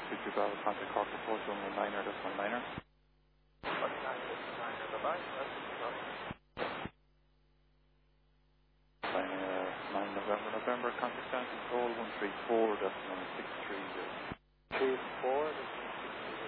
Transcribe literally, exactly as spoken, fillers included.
two two Bravo, contact Cork Report, one niner, that's one niner. One nine, that's niner, bye-bye. That's Flying uh, nine November, November, contact Ground Control, one three four, that's one six three zero. three four, that's